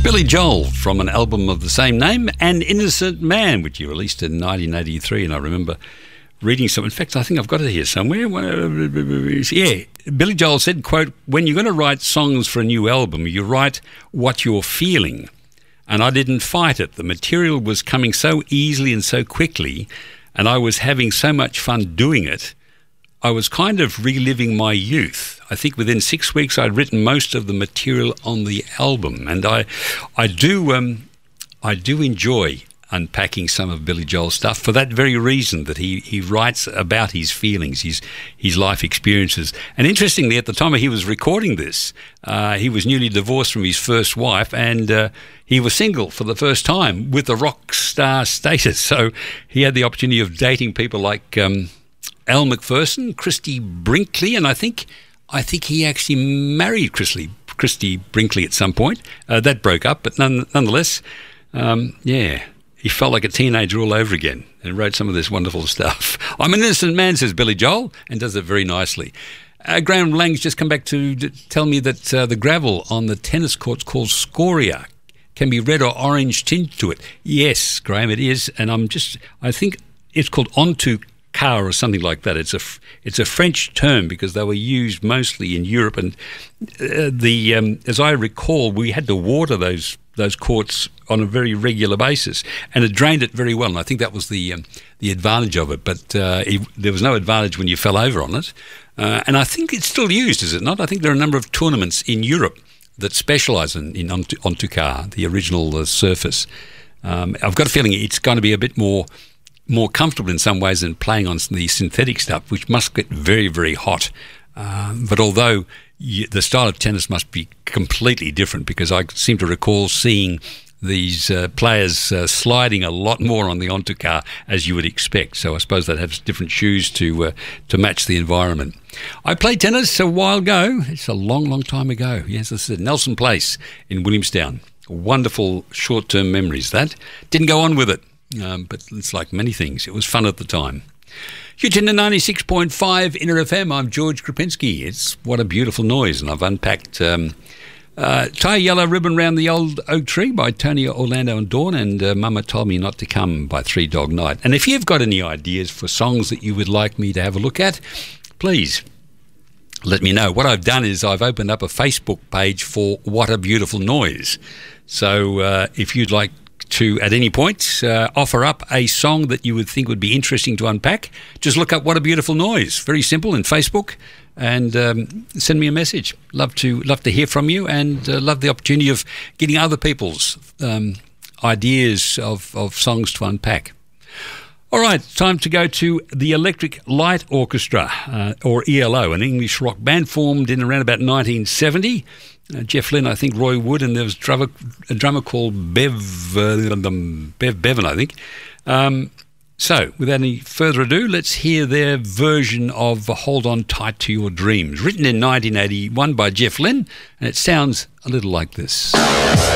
Billy Joel from an album of the same name, An Innocent Man, which he released in 1983. And I remember reading some. In fact, I think I've got it here somewhere. Yeah, Billy Joel said, quote, "When you're going to write songs for a new album, you write what you're feeling. And I didn't fight it. The material was coming so easily and so quickly, and I was having so much fun doing it. I was kind of reliving my youth. I think within 6 weeks I'd written most of the material on the album, and I do enjoy unpacking some of Billy Joel's stuff for that very reason, that he writes about his feelings, his life experiences. And interestingly, at the time he was recording this, he was newly divorced from his first wife, and he was single for the first time with a rock star status. So he had the opportunity of dating people like Al McPherson, Christy Brinkley, and I think he actually married Christy Brinkley at some point. That broke up, but nonetheless, he felt like a teenager all over again and wrote some of this wonderful stuff. I'm an innocent man, says Billy Joel, and does it very nicely. Graham Lang's just come back to tell me that the gravel on the tennis courts called scoria can be red or orange tinted to it. Yes, Graham, it is, and I think it's called onto car or something like that. It's a French term because they were used mostly in Europe, and as I recall, we had to water those courts on a very regular basis, and it drained it very well. And I think that was the advantage of it. But there was no advantage when you fell over on it. And I think it's still used, is it not? I think there are a number of tournaments in Europe that specialise in onto car, the original surface. I've got a feeling it's going to be a bit more comfortable in some ways than playing on the synthetic stuff, which must get very, very hot. But although the style of tennis must be completely different, because I seem to recall seeing these players sliding a lot more on the onto car as you would expect. So I suppose they'd have different shoes to match the environment. I played tennis a while ago. It's a long, long time ago. Yes, this is at Nelson Place in Williamstown. Wonderful short-term memories, that. Didn't go on with it. But it's like many things. It was fun at the time. You're tuned to 96.5 Inner FM. I'm George Krapinski. It's What a Beautiful Noise, and I've unpacked Tie a Yellow Ribbon Round the Old Oak Tree by Tony Orlando and Dawn, and Mama Told Me Not to Come by Three Dog Night. And if you've got any ideas for songs that you would like me to have a look at, please let me know. What I've done is I've opened up a Facebook page for What a Beautiful Noise. So if you'd like to, at any point, offer up a song that you would think would be interesting to unpack, just look up What a Beautiful Noise. Very simple in Facebook, and send me a message. Love to hear from you, and love the opportunity of getting other people's ideas of songs to unpack. All right, time to go to the Electric Light Orchestra, or ELO, an English rock band formed in around about 1970. Jeff Lynne, I think Roy Wood, and there was a drummer called Bev Bevan, I think. So, without any further ado, let's hear their version of Hold On Tight to Your Dreams, written in 1981 by Jeff Lynne, and it sounds a little like this.